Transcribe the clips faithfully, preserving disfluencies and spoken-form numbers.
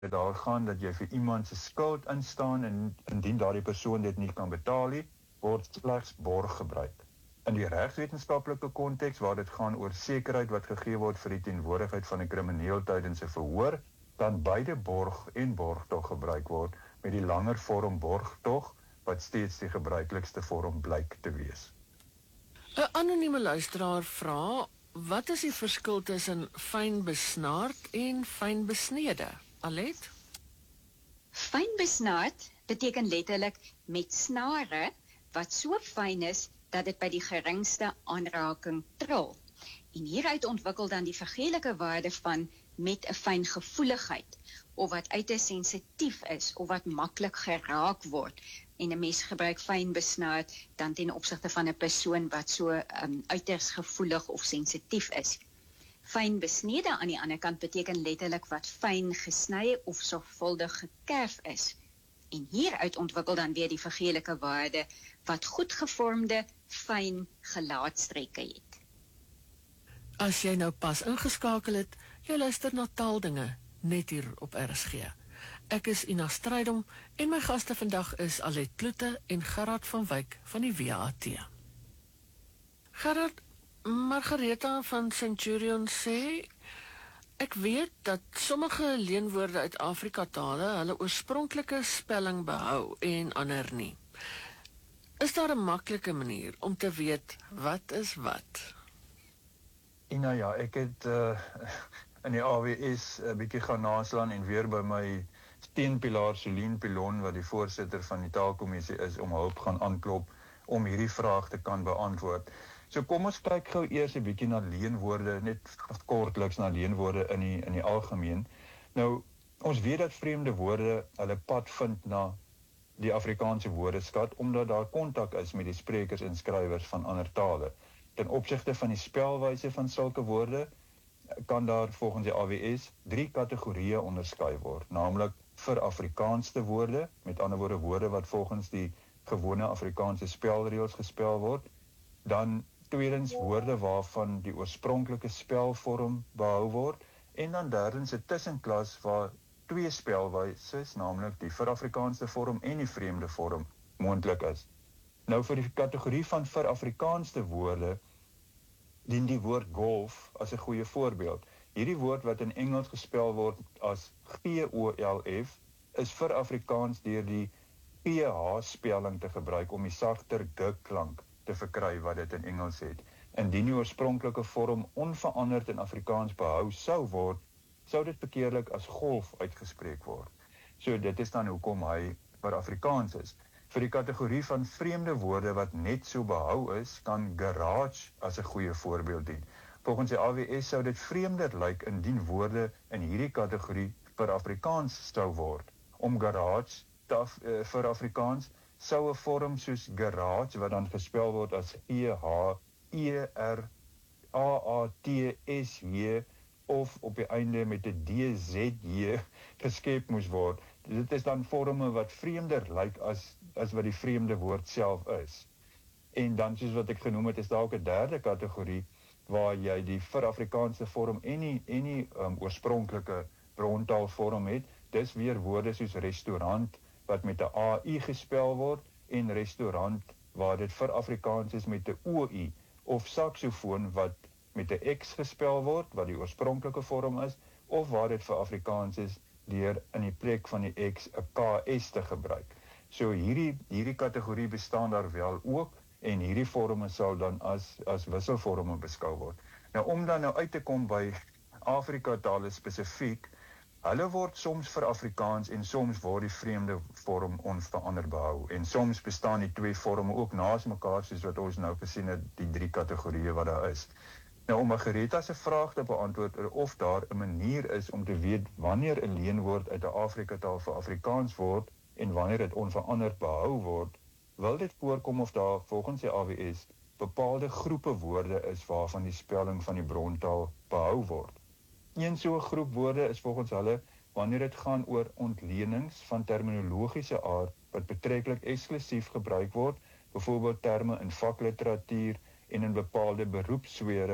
dit daar gaan dat jy vir iemand se skuld instaan en indien daardie persoon dit nie kan betaal nie, word slegs borg gebruik. In die regswetenskaplike konteks waar dit gaan oor sekerheid wat gegee word vir die teenwoordigheid van 'n krimineel tydens 'n verhoor, kan beide borg en borgtog gebruik word met die langer vorm borgtog wat steeds die gebruiklikste vorm blyk te wees. 'n Anonieme luisteraar vra, wat is die verskil tussen fyn besnaard en fyn besnede? Alet? Fyn besnaard beteken letterlik met snare wat so fyn is dat dit by die geringste aanraking tril. En hieruit ontwikkel dan die vergeelike waarde van met 'n fyn gevoeligheid, of wat uiters sensitief is, of wat maklik geraak word. En 'n mens gebruik fyn besnaard dan ten opsigte van 'n persoon wat so um, uiters gevoelig of sensitief is. Fyn besnede aan die ander kant beteken letterlik wat fyn gesny of sorgvuldig gekerf is. En hieruit ontwikkel dan weer die vergeelike waarde wat goed gevormde, fyn gelaatstrekke het. As jy nou pas ingeskakel het, jy luister na Taaldinge, net hier op R S G. Ek is Ina Strydom en my gaste vandag is Alet Kloete en Gerard van Wyk van die W A T. Gerard, Margaretha van Centurion sê, ek weet dat sommige leenwoorde uit Afrika tale hulle oorspronklike spelling behou en ander nie. Is daar 'n maklike manier om te weet wat is wat? Ina, ja, ek het uh, in die A W S 'n bietjie gaan naslaan en weer by my steunpilaar Celine Pilon, wat die voorsitter van die taalkommissie is, om hulp gaan aanklop om hierdie vraag te kan beantwoord. So kom ons kyk gou eers 'n bietjie na leenwoorde, net kortliks na leenwoorde in die in die algemeen. Nou, ons weet dat vreemde woorde hulle pad vind na die Afrikaanse woordeskat omdat daar kontak is met die sprekers en skrywers van ander tale. Ten opsigte van die spelwyse van sulke woorde kan daar volgens die A W S drie kategorieë onderskei word, naamlik vir Afrikaanse woorde, met ander woorde woorde wat volgens die gewone Afrikaanse spelreëls gespel word, dan tweedens woorde waarvan die oorspronklike spelvorm behou word, en dan derdens 'n tussenklas waar twee spelwyse, naamlik die vir Afrikaanse vorm en die vreemde vorm, moontlik is. Nou vir die kategorie van vir Afrikaanse woorde dien die woord golf as 'n goeie voorbeeld. Hierdie woord wat in Engels gespel word as G O L F is vir Afrikaans deur die P H spelling te gebruik om die sagter g klank te verkry wat dit in Engels het. Indien die oorspronklike vorm onveranderd in Afrikaans behou sou word, sou dit bekeerlik as golf uitgespreek word. So dit is dan hoekom hy vir Afrikaans is. Vir die kategorie van vreemde woorde wat net so behou is, kan garage as 'n goeie voorbeeld dien. Volgens die A W S sou dit vreemder lyk indien woorde in hierdie kategorie vir Afrikaans sou word. Om garage taf, uh, vir Afrikaans sou 'n vorm soos garage wat dan gespel word as E H E R A A T S J of op die einde met 'n D Z J geskep moes word. Dit is dan vorme wat vreemder lyk as as wat die vreemde woord self is. En dan soos wat ek genoem het, is daar ook 'n derde kategorie waar jy die vir Afrikaanse vorm en die en die um, oorspronklike brontaalvorm het. Dis weer woorde soos restaurant wat met 'n A I gespel word en restaurant waar dit vir Afrikaans is met 'n O I, of saksofoon wat met 'n X gespel word wat die oorspronklike vorm is, of waar dit vir Afrikaans is deur in die plek van die X 'n K S te gebruik. So hierdie hierdie kategorie bestaan daar wel ook en hierdie vorme sal dan as as wisselvorme beskou word. Nou om dan nou uit te kom by Afrika tale spesifiek, hulle word soms vir Afrikaans en soms word die vreemde vorm onveranderd behou en soms bestaan die twee vorme ook naas mekaar soos wat ons nou gesien het, die drie kategorieë wat daar is. Nou om Margaretha se vraag te beantwoord of daar 'n manier is om te weet wanneer 'n leenwoord uit 'n Afrika taal vir Afrikaans word en wanneer dit onveranderd behou word, wil dit voorkom of daar volgens die A W S bepaalde groepe woorde is waarvan die spelling van die brontaal behou word. Een so 'n groep woorde is volgens hulle wanneer dit gaan oor ontlenings van terminologiese aard wat betreklik eksklusief gebruik word, byvoorbeeld terme in vakliteratuur en in bepaalde beroepsfere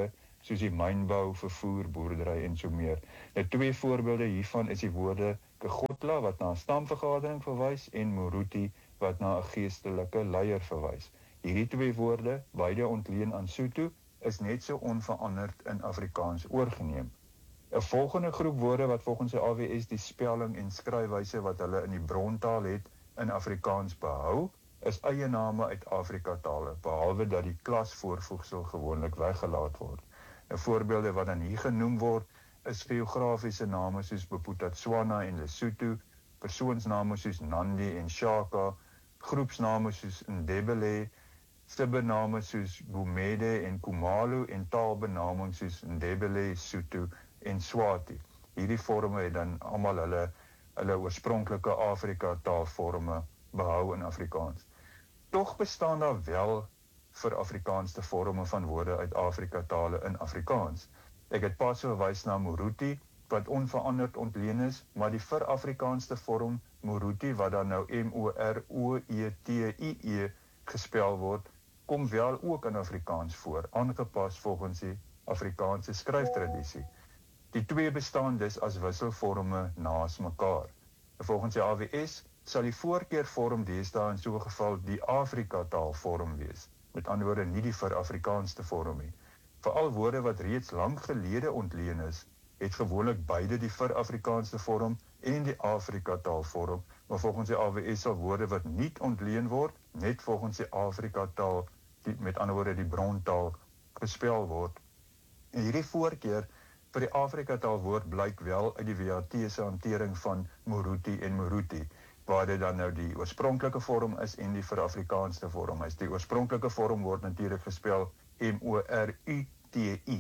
soos die mynbou, vervoer, boerdery en so meer. Nou twee voorbeelde hiervan is die woorde Kegotla wat na 'n stamvergadering verwys en Moruti wat na 'n geestelike leier verwys. Hierdie twee woorde, beide ontleen aan Sotho, is net so onveranderd in Afrikaans oorgeneem. 'n Volgende groep woorde wat volgens die A W S die spelling en skryfwyse wat hulle in die brontaal het in Afrikaans behou, is eie name uit Afrika-tale, behalwe dat die klasvoorvoegsel gewoonlik weggelaat word. 'n Voorbeelde wat dan hier genoem word, is geografiese name soos Bophuthatswana en Lesotho, persoonsname soos Nandi en Shaka, groepsname soos Ndebele, stibbename soos Gumede en Khumalo en taalbenaming soos Ndebele, Sotho en Swati. Hierdie vorme het dan almal hulle hulle oorspronklike Afrika-taalvorme behou in Afrikaans. Tog bestaan daar wel vir Afrikaanse vorme van woorde uit Afrika-tale in Afrikaans. Ek het pas verwys na Moruti, wat onveranderd ontleen is, maar die vir Afrikaanse vorm Moruti, wat dan nou M O R O E T I E gespel word, kom wel ook in Afrikaans voor, aangepas volgens die Afrikaanse skryftradisie. Die twee bestaan dus as wisselvorme naas mekaar. Volgens die A W S sal die voorkeurvorm deesdae in so 'n geval die Afrika-taalvorm wees. Met ander woorde nie die vir Afrikaanse vorm nie. Veral woorde wat reeds lank gelede ontleen is, het gewoonlik beide die vir Afrikaanse vorm en die Afrika-taalvorm, maar volgens die A W S sal woorde wat nie ontleen word, net volgens die Afrika-taal, die, met ander woorde die brontaal, gespel word. En hierdie voorkeur vir die Afrika-taalwoord blyk wel uit die W A T se hantering van Moruti en Moruti, waar dit dan nou die oorspronklike vorm is en die vir Afrikaanse vorm is. Die oorspronklike vorm word natuurlik gespel M O R U T I.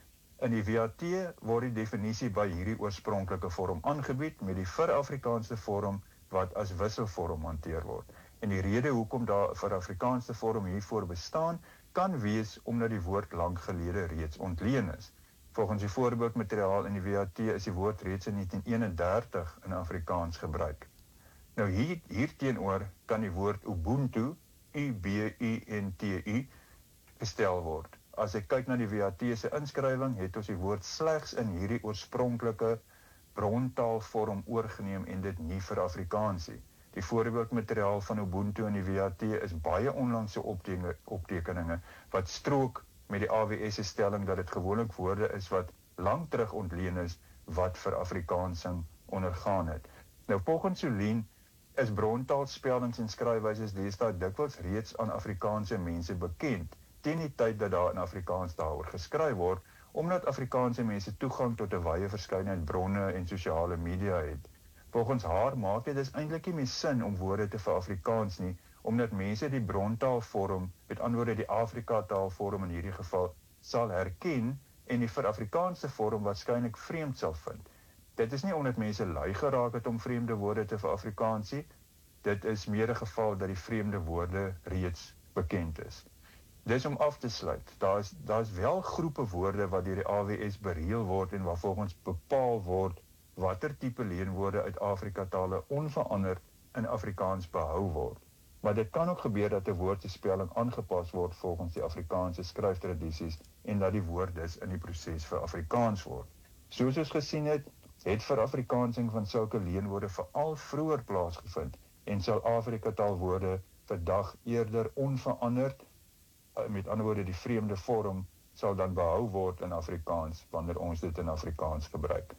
In die W A T word die definisie by hierdie oorspronklike vorm aangebied met die vir Afrikaanse vorm wat as wisselvorm hanteer word. En die rede hoekom daar vir Afrikaanse vorm hiervoor bestaan, kan wees omdat die woord lank gelede reeds ontleen is. Volgens die voorbeeldmateriaal in die W A T is die woord reeds in negentien eenendertig in Afrikaans gebruik. Nou hier, hier teenoor kan die woord Ubuntu, U B U N T U, gestel word. As ek kyk na die W A T se inskrywing, het ons die woord slegs in hierdie oorspronklike brontaalvorm oorgeneem en dit nie vir Afrikaans nie. Die voorbeeldmateriaal van Ubuntu in die W A T is baie onlangse optekeninge wat strook met die A W S se stelling dat dit gewoonlik woorde is wat lank terug ontleen is wat vir Afrikaansing ondergaan het. Nou volgens Solien is brontaalspellings en skryfwyse deesdae dikwels reeds aan Afrikaanse mense bekend, teen die tyd dat daar in Afrikaans daaroor geskryf word, omdat Afrikaanse mense toegang tot 'n wye verskeidenheid bronne en sosiale media het. Volgens haar maak dit dus eintlik nie meer sin om woorde te vir Afrikaans nie, omdat mense die brontaalvorm, met ander woorde die Afrika-taalvorm in hierdie geval, sal herken en die vir Afrikaanse vorm waarskynlik vreemd sal vind. Dit is nie omdat mense lui geraak het om vreemde woorde te vir Afrikaans nie, dit is meer 'n geval dat die vreemde woorde reeds bekend is. Dis om af te sluit, daar is, daar is wel groepe woorde wat deur die A W S bereël word en waar volgens bepaal word watter tipe leenwoorde uit Afrika-tale onveranderd in Afrikaans behou word. Maar dit kan ook gebeur dat 'n woord se spelling aangepas word volgens die Afrikaanse skryftradisies en dat die woord dus in die proses vir Afrikaans word. Soos ons gesien het, het vir Afrikaansing van sulke leenwoorde veral vroeër plaasgevind en sal Afrika-taalwoorde vandag eerder onveranderd, met ander woorde die vreemde vorm, sal dan behou word in Afrikaans wanneer ons dit in Afrikaans gebruik.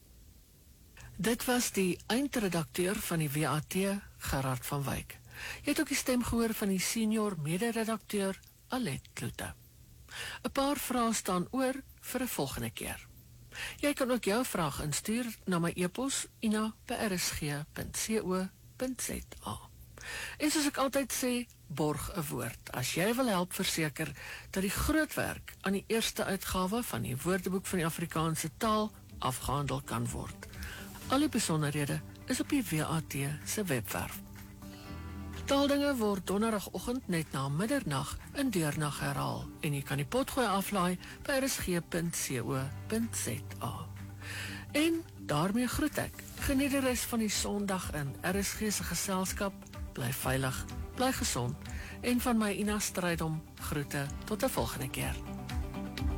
Dit was die eindredakteur van die W A T, Gerard van Wyk. Jy het ook die stem gehoor van die senior mede-redakteur, Alet Kloete. 'n Paar vrae staan oor vir 'n volgende keer. Jy kan ook jou vraag instuur na my e-pos ina by r s g punt co punt z a. En soos ek altyd sê, borg 'n woord. As jy wil help verseker dat die groot werk aan die eerste uitgawe van die Woordeboek van die Afrikaanse taal afgehandel kan word. Al die besonderhede is op die W A T se webwerf. Taaldinge word donderdagoggend net na middernag in deurnag herhaal en jy kan die potgooi aflaai by r s g punt co punt z a. En daarmee groet ek. Geniet die res van die Sondag in R S G se geselskap. Bly veilig, bly gesond en van my Ina Strydom groete tot 'n volgende keer.